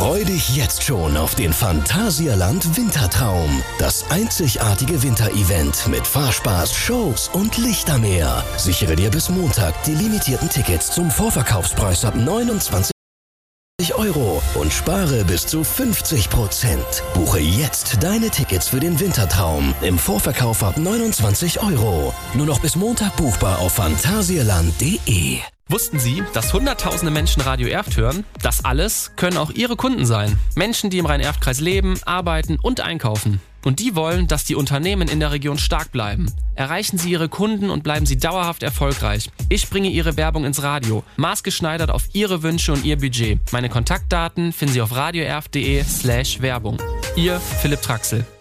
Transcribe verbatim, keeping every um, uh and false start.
Freu dich jetzt schon auf den Phantasialand Wintertraum. Das einzigartige Winterevent mit Fahrspaß, Shows und Lichtermeer. Sichere dir bis Montag die limitierten Tickets zum Vorverkaufspreis ab neunundzwanzig Euro und spare bis zu fünfzig Prozent. Buche jetzt deine Tickets für den Wintertraum im Vorverkauf ab neunundzwanzig Euro. Nur noch bis Montag buchbar auf phantasialand punkt de. Wussten Sie, dass hunderttausende Menschen Radio Erft hören? Das alles können auch Ihre Kunden sein. Menschen, die im Rhein-Erft-Kreis leben, arbeiten und einkaufen. Und die wollen, dass die Unternehmen in der Region stark bleiben. Erreichen Sie Ihre Kunden und bleiben Sie dauerhaft erfolgreich. Ich bringe Ihre Werbung ins Radio, maßgeschneidert auf Ihre Wünsche und Ihr Budget. Meine Kontaktdaten finden Sie auf radioerft punkt de slash Werbung. Ihr Philipp Traxel.